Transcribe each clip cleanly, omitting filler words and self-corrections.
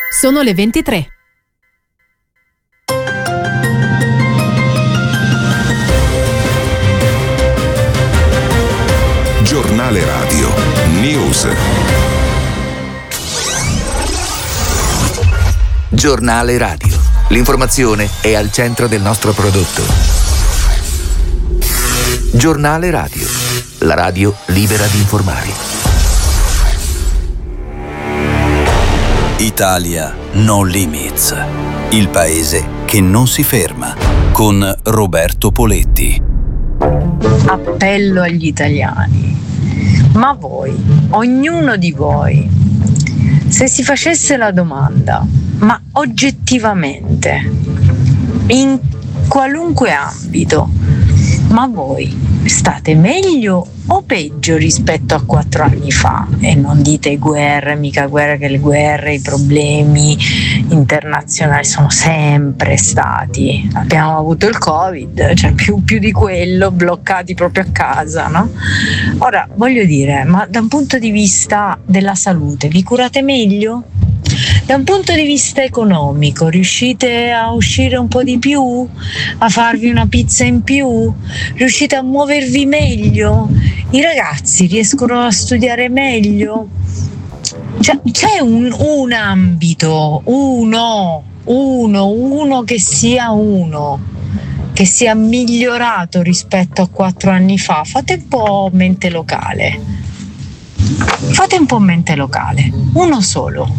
Sono le 23. Giornale Radio News. Giornale Radio. L'informazione è al centro del nostro prodotto. Giornale Radio. La radio libera di informare. Italia No Limits. Il paese che non si ferma. Con Roberto Poletti. Appello agli italiani. Ma voi, ognuno di voi, se si facesse la domanda, ma oggettivamente, in qualunque ambito, ma voi state meglio o peggio rispetto a 4 anni fa? E non dite guerre, mica guerre, che le guerre, i problemi internazionali sono sempre stati. Abbiamo avuto il Covid, cioè più di quello, bloccati proprio a casa, no? Ora, voglio dire, ma da un punto di vista della salute, vi curate meglio? Da un punto di vista economico, riuscite a uscire un po' di più? A farvi una pizza in più? Riuscite a muovervi meglio? I ragazzi riescono a studiare meglio? Cioè, c'è un ambito, uno che sia migliorato rispetto a 4 anni fa? Fate un po' mente locale. Uno solo.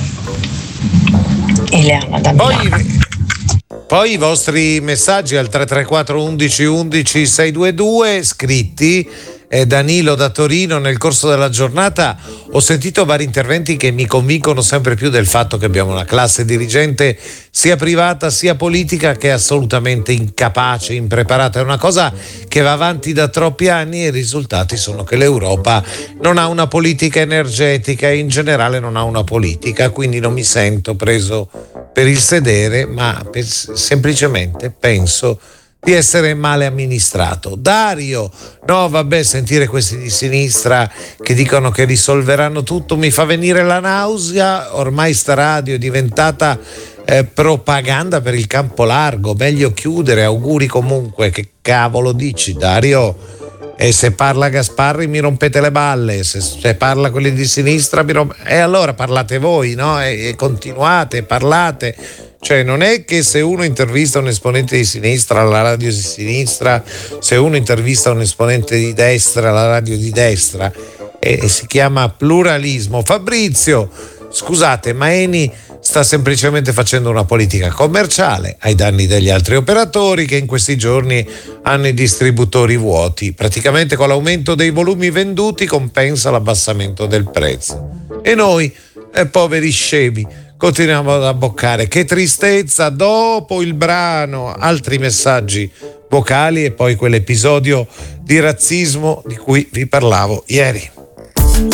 Eleana da Milano. Poi i vostri messaggi al 334 11 11 622 scritti. Danilo da Torino: nel corso della giornata ho sentito vari interventi che mi convincono sempre più del fatto che abbiamo una classe dirigente sia privata sia politica che è assolutamente incapace, impreparata. È una cosa che va avanti da troppi anni e i risultati sono che l'Europa non ha una politica energetica e in generale non ha una politica, quindi non mi sento preso per il sedere, ma semplicemente penso di essere male amministrato. Dario: no vabbè, sentire questi di sinistra che dicono che risolveranno tutto mi fa venire la nausea. Ormai sta radio è diventata propaganda per il campo largo, meglio chiudere. Auguri comunque. Che cavolo dici, Dario? E se parla Gasparri mi rompete le balle, se parla quelli di sinistra e allora parlate voi, no? E continuate, parlate. Cioè non è che se uno intervista un esponente di sinistra alla radio di sinistra, se uno intervista un esponente di destra alla radio di destra, e si chiama pluralismo. Fabrizio: scusate, ma Eni sta semplicemente facendo una politica commerciale ai danni degli altri operatori che in questi giorni hanno i distributori vuoti. Praticamente con l'aumento dei volumi venduti compensa l'abbassamento del prezzo. E noi, poveri scemi, continuiamo ad abboccare. Che tristezza. Dopo il brano, altri messaggi vocali e poi quell'episodio di razzismo di cui vi parlavo ieri.